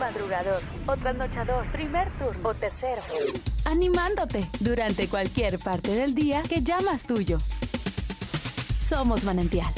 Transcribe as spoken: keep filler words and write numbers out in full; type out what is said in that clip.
madrugador o trasnochador, primer turno o tercero. Animándote durante cualquier parte del día que llamas tuyo. Somos Manantial,